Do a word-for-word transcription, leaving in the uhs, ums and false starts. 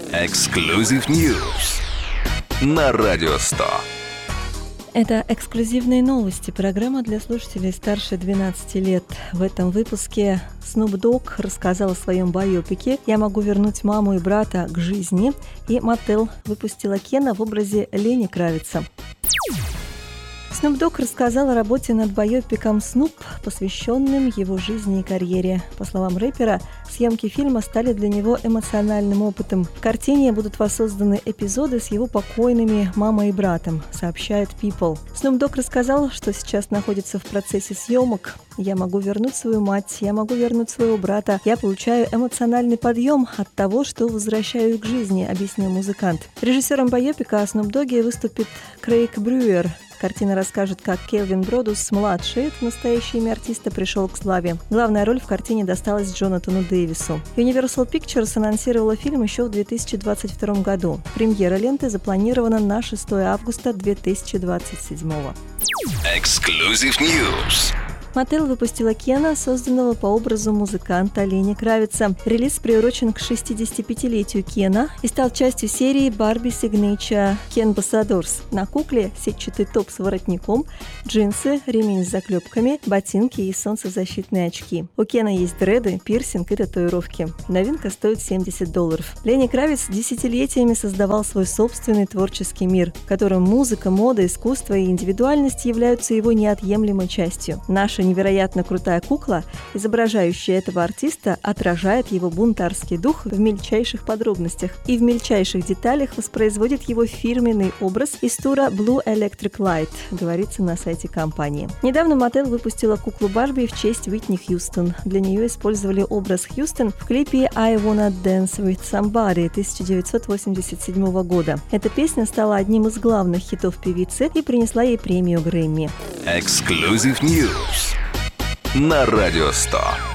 Exclusive News на Радио сто. Это эксклюзивные новости, программа для слушателей старше двенадцати лет. В этом выпуске Snoop Dogg рассказал о своем байопике «Я могу вернуть маму и брата к жизни», и Mattel выпустила Кена в образе Лени Кравица. Snoop Dogg рассказал о работе над байопиком «Снуп», посвященным его жизни и карьере. По словам рэпера, съемки фильма стали для него эмоциональным опытом. В картине будут воссозданы эпизоды с его покойными мамой и братом, сообщает People. Snoop Dogg рассказал, что сейчас находится в процессе съемок. «Я могу вернуть свою мать, я могу вернуть своего брата. Я получаю эмоциональный подъем от того, что возвращаю их к жизни», — объяснил музыкант. Режиссером байопика о Snoop Dogg'е выступит Крейг Брюер. Картина расскажет, как Келвин Бродус-младший, это настоящее имя артиста, пришел к славе. Главная роль в картине досталась Джонатану Дэвису. Universal Pictures анонсировала фильм еще в две тысячи двадцать втором году. Премьера ленты запланирована на шестого августа две тысячи двадцать седьмого. Exclusive News. Mattel выпустила Кена, созданного по образу музыканта Лени Кравица. Релиз приурочен к шестидесятипятилетию Кена и стал частью серии Barbie Signature Ken Ambassadors. На кукле сетчатый топ с воротником, джинсы, ремень с заклепками, ботинки и солнцезащитные очки. У Кена есть дреды, пирсинг и татуировки. Новинка стоит семьдесят долларов. Лени Кравиц десятилетиями создавал свой собственный творческий мир, в котором музыка, мода, искусство и индивидуальность являются его неотъемлемой частью. Наша невероятно крутая кукла, изображающая этого артиста, отражает его бунтарский дух в мельчайших подробностях и в мельчайших деталях воспроизводит его фирменный образ из тура Blue Electric Light, говорится на сайте компании. Недавно Mattel выпустила куклу Барби в честь Уитни Хьюстон. Для нее использовали образ Хьюстон в клипе I Wanna Dance With Somebody тысяча девятьсот восемьдесят седьмого года. Эта песня стала одним из главных хитов певицы и принесла ей премию Грэмми. Exclusive News на Радио сто.